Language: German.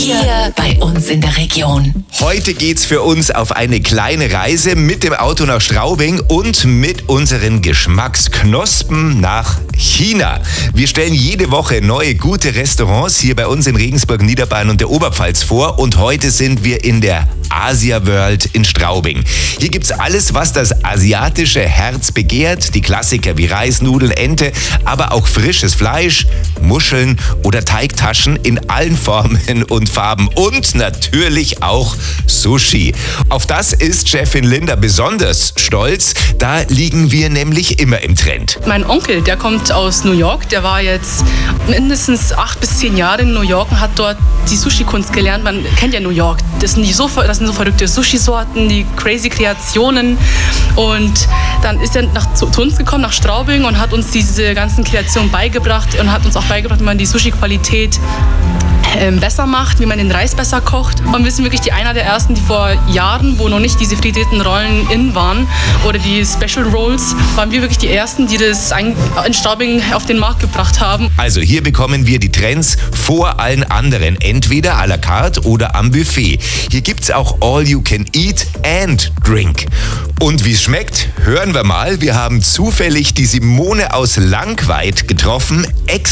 Hier bei uns in der Region. Heute geht's für uns auf eine kleine Reise mit dem Auto nach Straubing und mit unseren Geschmacksknospen nach China. Wir stellen jede Woche neue gute Restaurants hier bei uns in Regensburg, Niederbayern und der Oberpfalz vor und heute sind wir in der Asia World in Straubing. Hier gibt's alles, was das asiatische Herz begehrt. Die Klassiker wie Reisnudeln, Ente, aber auch frisches Fleisch, Muscheln oder Teigtaschen in allen Formen und Farben und natürlich auch Sushi. Auf das ist Chefin Linda besonders stolz. Da liegen wir nämlich immer im Trend. Mein Onkel, der kommt aus New York. Der war jetzt mindestens 8 bis 10 Jahre in New York und hat dort die Sushi-Kunst gelernt. Man kennt ja New York. Das sind so verrückte Sushi-Sorten, die crazy Kreationen. Und dann ist er zu uns gekommen, nach Straubing, und hat uns diese ganzen Kreationen beigebracht und hat uns auch beigebracht, wie man die Sushi-Qualität besser macht, wie man den Reis besser kocht. Und wir sind wirklich einer der ersten, die vor Jahren, wo noch nicht diese frittierten Rollen in waren oder die Special Rolls, waren wir wirklich die ersten, die das in Straubing auf den Markt gebracht haben. Also hier bekommen wir die Trends vor allen anderen, entweder à la carte oder am Buffet. Hier gibt's auch All You Can Eat and Drink. Und wie es schmeckt, hören wir mal. Wir haben zufällig die Simone aus Langweid getroffen,